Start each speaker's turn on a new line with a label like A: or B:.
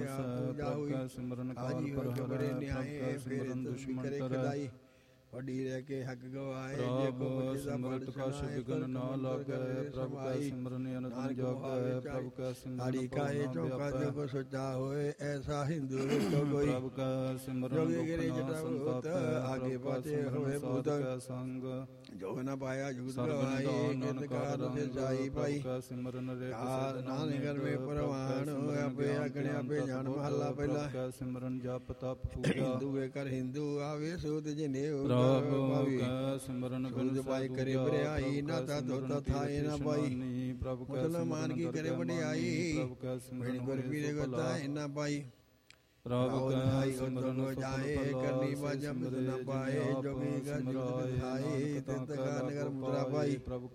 A: ਪ੍ਰਭ ਕੈ ਸਿਮਰਨ ਕਾਲ ਪਰ ਹਰੈ, ਪ੍ਰਭ ਕੈ ਸਿਮਰਨ ਦੁਸ਼ਮਨ ਟਰੈ।
B: ਵੱਡੀ ਰਹਿ ਕੇ ਹੱਕ ਗਵਾਏ,
A: ਪ੍ਰਭ ਸਿਮਰਤ ਕਛ ਵਿਘਨ ਨਾ ਲਾਗੈ, ਪ੍ਰਭ ਕੈ ਸਿਮਰਨ ਅਨੰਦ ਜਾਗੈ, ਪ੍ਰਭ ਕੈ ਸਿਮਰਨ
B: ਕਾਏ ਚੌਕਾ ਜੋ ਸੋਚਾ ਹੋਏ, ਐਸਾ ਹਿੰਦੂ ਕੋਈ।
A: ਪ੍ਰਭ ਕੈ ਸਿਮਰਨ ਦੁਖ ਨਾ ਸੰਤਾਪੈ, ਆਗੇ ਪਾਛੇ ਹੋਏ ਭੂਤ ਸੰਗ,
B: ਜੋ ਨ ਪਾਇਆ ਜੂਤ ਗਵਾਈ, ਕਿਤ ਕਾਰ ਤੇ ਜਾਈ ਪਾਈ।
A: ਪ੍ਰਭ ਕੈ ਸਿਮਰਨ ਰੇਖ
B: ਨਾਨਕ ਕਰਮੇ ਪ੍ਰਵਾਨ, ਆਪੇ ਆਗਣੇ ਆਪੇ ਜਾਣ। ਮਹੱਲਾ ਪਹਿਲਾ।
A: ਪ੍ਰਭ ਕੈ ਸਿਮਰਨ ਜਪ ਤਪ ਪੂਜਾ,
B: ਹਿੰਦੂ ਵੇ ਕਰ ਹਿੰਦੂ ਆਵੇ ਸੂਤ ਜਿਨੇ
A: ਪ੍ਰਭ ਕੈ ਸਿਮਰਨ ਬਿਨ
B: ਪਾਈ ਕਰੇ ਬਰਿਆਈ, ਨਾ ਤਾ ਧੋਤਾ ਥਾਏ ਨਾ ਪਾਈ।
A: ਪ੍ਰਭ ਕੈ
B: ਮੁਸਲਮਾਨ ਕੀ ਕਰੇ ਵਡਿਆਈ,
A: ਪ੍ਰਭ ਕੈ ਸਿਮਰਨ
B: ਗੁਰ ਪੀਰੇ ਗੋਤਾ ਨਾ ਪਾਈ।
A: ਪ੍ਰਭ ਕੈ ਸਿਮਰਨ
B: ਜਾਏ ਕਰਨੀ ਬਾਜਾ ਮਿਲ ਨਾ ਪਾਏ, ਜੋਗੀ ਕਰ ਜੁਗਤ ਥਾਈ, ਤਿਤ ਕਾ ਨਗਰ ਮੁਦਰਾ ਪਾਈ।